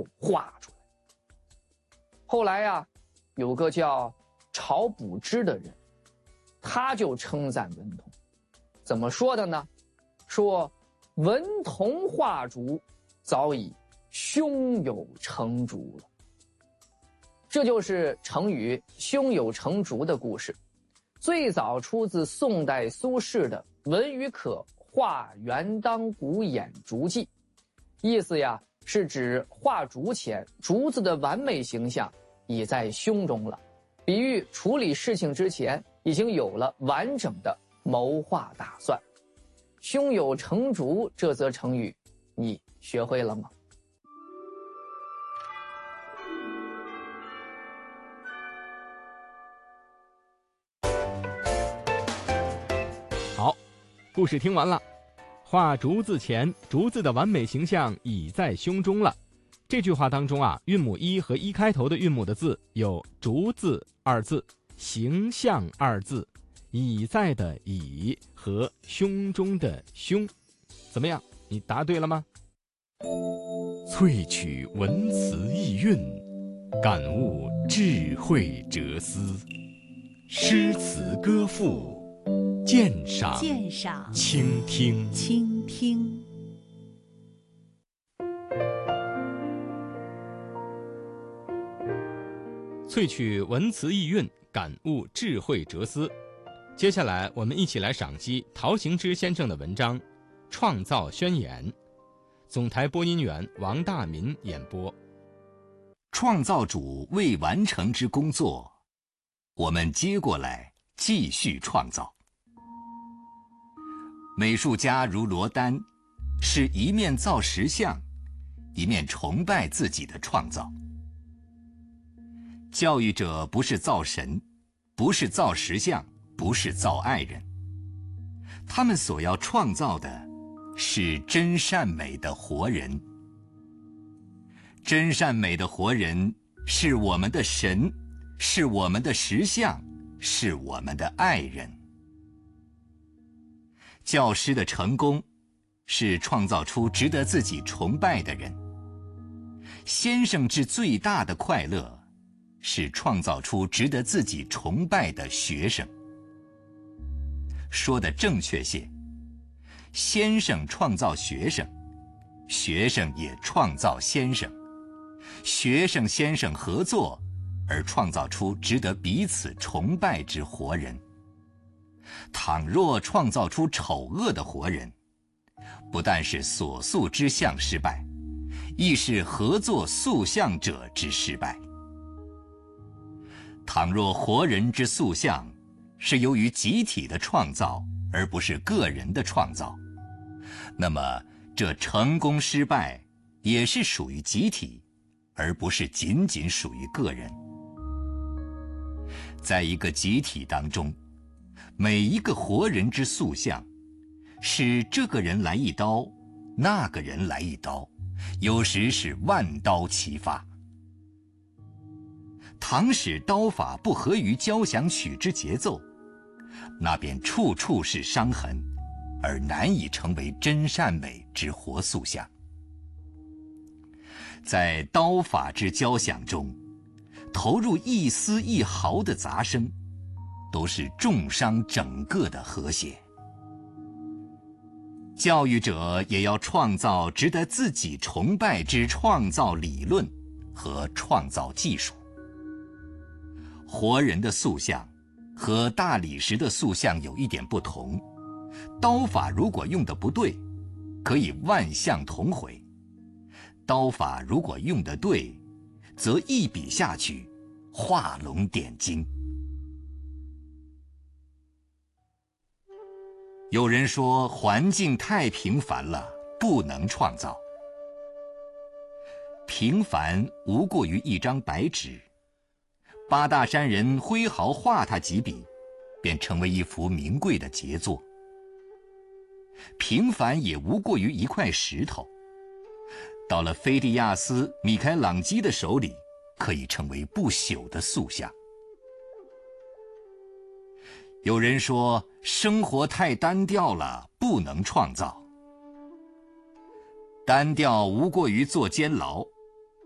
画出来。后来呀，有个叫晁补之的人，他就称赞文同，怎么说的呢？说文同画竹，早已胸有成竹了。这就是成语胸有成竹的故事，最早出自宋代苏轼的《文与可画元当鼓眼竹记》，意思呀是指画竹前，竹子的完美形象已在胸中了，比喻处理事情之前已经有了完整的谋划打算。胸有成竹这则成语，你学会了吗？ 好，故事听完了。画竹字前，竹子的完美形象已在胸中了。这句话当中啊，韵母一和一开头的韵母的字有竹字二字、形象二字、已在的已和胸中的胸。怎么样，你答对了吗？萃取文辞意蕴，感悟智慧哲思，诗词歌赋，鉴赏倾听。萃取文辞意蕴，感悟智慧哲思。接下来我们一起来赏析陶行知先生的文章《创造宣言》。总台播音员王大民演播。 创造主未完成之工作，我们接过来继续创造。美术家如罗丹，是一面造石像，一面崇拜自己的创造。教育者不是造神，不是造石像，不是造爱人，他们所要创造的是真善美的活人。真善美的活人是我们的神，是我们的石像，是我们的爱人。教师的成功是创造出值得自己崇拜的人。先生之最大的快乐是创造出值得自己崇拜的学生。说的正确些，先生创造学生，学生也创造先生，学生先生合作而创造出值得彼此崇拜之活人。倘若创造出丑恶的活人，不但是所塑之相失败，亦是合作塑像者之失败。倘若活人之塑像是由于集体的创造，而不是个人的创造，那么这成功失败也是属于集体，而不是仅仅属于个人。在一个集体当中，每一个活人之塑像是这个人来一刀，那个人来一刀，有时是万刀齐发。倘使刀法不合于交响曲之节奏，那便处处是伤痕，而难以成为真善美之活塑像。在刀法之交响中，投入一丝一毫的杂声，都是重伤整个的和谐。教育者也要创造值得自己崇拜之创造理论和创造技术。活人的塑像和大理石的塑像有一点不同，刀法如果用得不对，可以万象同毁；刀法如果用得对，则一笔下去，画龙点睛。有人说环境太平凡了，不能创造。平凡无过于一张白纸，八大山人挥毫画他几笔，便成为一幅名贵的杰作。平凡也无过于一块石头，到了菲迪亚斯、米开朗基的手里，可以成为不朽的塑像。有人说生活太单调了，不能创造。单调无过于坐监牢，